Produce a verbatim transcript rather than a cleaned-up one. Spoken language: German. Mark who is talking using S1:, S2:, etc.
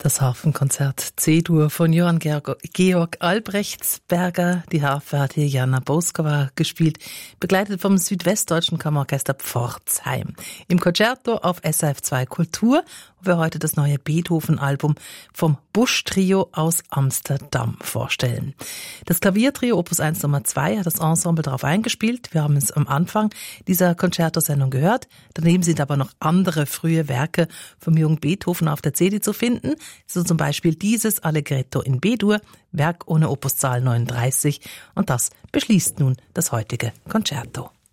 S1: Das Hafenkonzert C-Dur von Johann Georg Albrechtsberger. Die Harfe hat hier Jana Bouskova gespielt, begleitet vom Südwestdeutschen Kammerorchester Pforzheim. Im Concerto auf S R F zwei Kultur, wo wir heute das neue Beethoven-Album vom Busch-Trio aus Amsterdam vorstellen. Das Klaviertrio Opus eins Nummer zwei hat das Ensemble darauf eingespielt. Wir haben es am Anfang dieser Concerto-Sendung gehört. Daneben sind aber noch andere frühe Werke vom jungen Beethoven auf der C D zu finden. So zum Beispiel dieses Allegretto in B-Dur, Werk ohne Opuszahl neununddreißig. Und das beschließt nun das heutige Concerto.